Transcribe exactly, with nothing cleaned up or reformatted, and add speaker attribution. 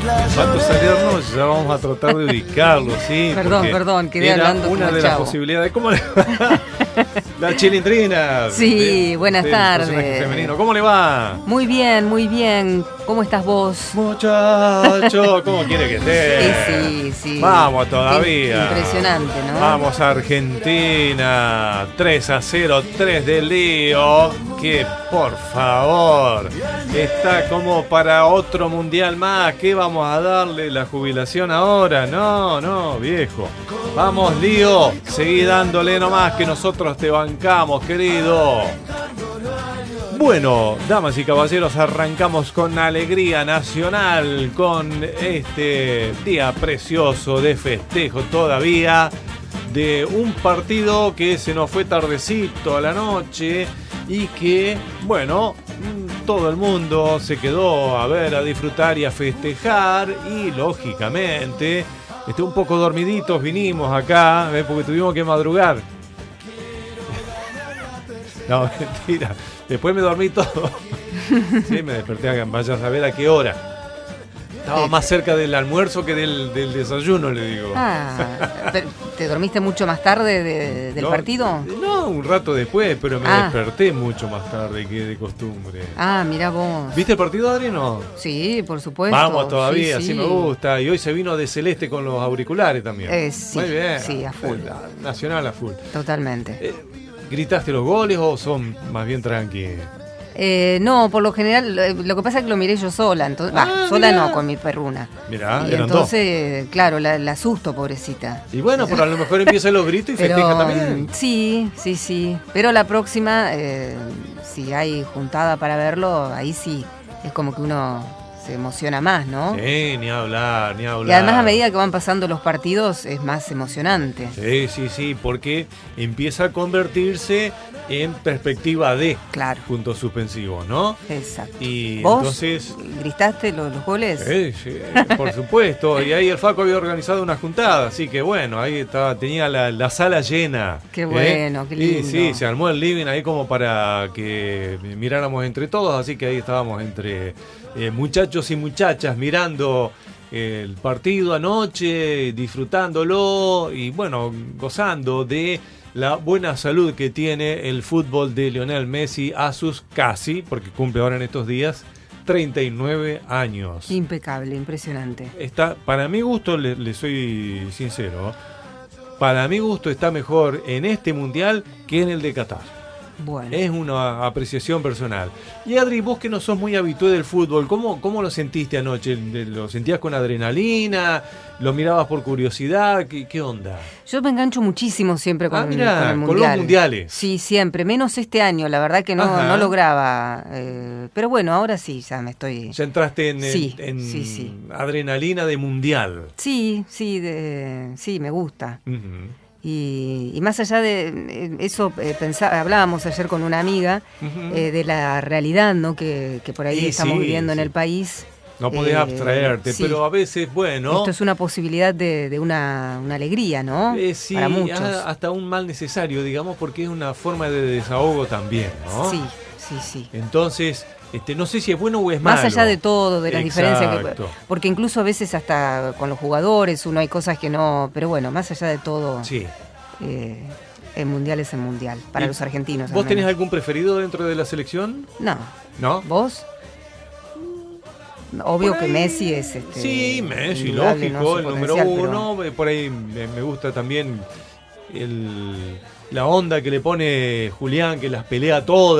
Speaker 1: ¿Cuántos salieron? Ya vamos a tratar de ubicarlo, ¿sí?
Speaker 2: Perdón,
Speaker 1: Porque
Speaker 2: perdón, quedé
Speaker 1: era
Speaker 2: hablando
Speaker 1: una
Speaker 2: como
Speaker 1: de
Speaker 2: el
Speaker 1: las
Speaker 2: Chavo.
Speaker 1: posibilidades. ¿Cómo le va? La Chilindrina.
Speaker 2: Sí,
Speaker 1: ¿sí?
Speaker 2: buenas
Speaker 1: Sí,
Speaker 2: tardes.
Speaker 1: personaje femenino. ¿Cómo le va?
Speaker 2: Muy bien, muy bien. ¿Cómo estás vos?
Speaker 1: Muchacho, ¿cómo quiere que esté?
Speaker 2: Sí, sí, sí.
Speaker 1: Vamos todavía.
Speaker 2: Impresionante, ¿no?
Speaker 1: Vamos a Argentina. tres a cero, tres de lío. Que por favor, está como para otro mundial más. ¿Qué vamos a darle la jubilación ahora? No, no, viejo. Vamos, lío. Seguí dándole nomás que nosotros te bancamos, querido. Bueno, damas y caballeros, arrancamos con alegría nacional, con este día precioso de festejo todavía, de un partido que se nos fue tardecito a la noche y que, bueno, todo el mundo se quedó a ver, a disfrutar y a festejar y, lógicamente, este, un poco dormiditos vinimos acá, ¿eh? Porque tuvimos que madrugar. No, mentira. Después me dormí todo. Sí, me desperté, vaya a saber a qué hora. Estaba más cerca del almuerzo que del, del desayuno, le digo.
Speaker 2: Ah, ¿te dormiste mucho más tarde de, del
Speaker 1: no,
Speaker 2: partido?
Speaker 1: No, un rato después, pero me
Speaker 2: ah.
Speaker 1: desperté mucho más tarde que de costumbre.
Speaker 2: Ah, mirá vos.
Speaker 1: ¿Viste el partido, Adri, no?
Speaker 2: Sí, por supuesto.
Speaker 1: Vamos todavía,
Speaker 2: sí,
Speaker 1: sí,
Speaker 2: sí.
Speaker 1: me gusta. Y hoy se vino de celeste con los auriculares también.
Speaker 2: Eh, sí,
Speaker 1: muy bien.
Speaker 2: sí, a full.
Speaker 1: Nacional a full.
Speaker 2: Totalmente.
Speaker 1: Eh, ¿Gritaste los goles o son más bien tranqui?
Speaker 2: Eh, no, por lo general, eh, lo que pasa es que lo miré yo sola, entonces,
Speaker 1: ah,
Speaker 2: bah, sola
Speaker 1: mirá.
Speaker 2: no, con mi perruna.
Speaker 1: Mirá,
Speaker 2: y
Speaker 1: eran
Speaker 2: entonces,
Speaker 1: dos.
Speaker 2: claro, la, la asusto, pobrecita.
Speaker 1: Y bueno, pero a lo mejor empiezan los gritos y
Speaker 2: pero,
Speaker 1: festejan también.
Speaker 2: Sí, sí, sí. Pero la próxima, eh, si hay juntada para verlo, ahí sí, es como que uno se emociona más, ¿no?
Speaker 1: Sí, ni hablar, ni hablar.
Speaker 2: Y además a medida que van pasando los partidos es más emocionante.
Speaker 1: Sí, sí, sí, porque empieza a convertirse en perspectiva de
Speaker 2: claro.
Speaker 1: puntos suspensivos, ¿no?
Speaker 2: Exacto.
Speaker 1: Y
Speaker 2: ¿Vos
Speaker 1: entonces
Speaker 2: gritaste los, los goles?
Speaker 1: Sí, sí, por supuesto. Y ahí el Faco había organizado una juntada, así que bueno, ahí estaba, tenía la, la sala llena.
Speaker 2: Qué bueno,
Speaker 1: ¿eh?
Speaker 2: qué lindo.
Speaker 1: Y sí, se armó el living ahí como para que miráramos entre todos, así que ahí estábamos entre eh, muchachos y muchachas mirando el partido anoche, disfrutándolo y bueno, gozando de la buena salud que tiene el fútbol de Lionel Messi a sus casi, porque cumple ahora en estos días, treinta y nueve años.
Speaker 2: Impecable, impresionante.
Speaker 1: Está, para mi gusto, le, le soy sincero, para mi gusto está mejor en este mundial que en el de Qatar.
Speaker 2: Bueno.
Speaker 1: Es una apreciación personal. Y Adri, vos que no sos muy habitué del fútbol, ¿cómo, cómo lo sentiste anoche? ¿Lo sentías con adrenalina? ¿Lo mirabas por curiosidad? ¿Qué, qué onda?
Speaker 2: Yo me engancho muchísimo siempre con,
Speaker 1: ah, mirá,
Speaker 2: con el mundial.
Speaker 1: Con los mundiales.
Speaker 2: Sí, siempre, menos este año, la verdad que no, no lograba. Eh, pero bueno, ahora sí, ya me estoy...
Speaker 1: Ya entraste en,
Speaker 2: sí,
Speaker 1: en, en
Speaker 2: sí, sí.
Speaker 1: adrenalina de mundial.
Speaker 2: Sí, sí, de, sí, me gusta.
Speaker 1: Uh-huh.
Speaker 2: Y, y más allá de eso, eh, pensaba, hablábamos ayer con una amiga uh-huh. eh, de la realidad, ¿no? que, que por ahí sí, estamos sí, viviendo sí. en el país.
Speaker 1: No podés eh, abstraerte, sí. pero a veces, bueno...
Speaker 2: Esto es una posibilidad de, de una, una alegría, ¿no?
Speaker 1: Eh, sí,
Speaker 2: para muchos.
Speaker 1: Hasta un mal necesario, digamos, porque es una forma de desahogo también, ¿no?
Speaker 2: Sí, sí, sí.
Speaker 1: Entonces... Este, no sé si es bueno o es malo.
Speaker 2: Más allá de todo, de las
Speaker 1: Exacto.
Speaker 2: diferencias. Que, porque incluso a veces hasta con los jugadores uno hay cosas que no... Pero bueno, más allá de todo,
Speaker 1: sí.
Speaker 2: eh, el mundial es el mundial, para los argentinos.
Speaker 1: ¿Vos tenés algún preferido dentro de la selección?
Speaker 2: No.
Speaker 1: ¿No?
Speaker 2: ¿Vos? Obvio que Messi es... Este,
Speaker 1: sí, Messi, lógico, ¿no? El número uno. Pero... Por ahí me gusta también el, la onda que le pone Julián, que las pelea todas.